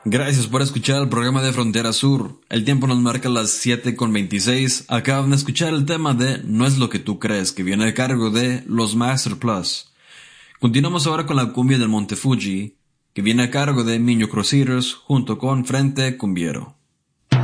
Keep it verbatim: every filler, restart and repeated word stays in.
Gracias por escuchar el programa de Frontera Sur. El tiempo nos marca las siete con veintiséis. Acaban de escuchar el tema de No es lo que tú crees, que viene a cargo de Los Master Plus. Continuamos ahora con la cumbia del Monte Fuji, que viene a cargo de Miño Crusaders junto con Frente Cumbiero.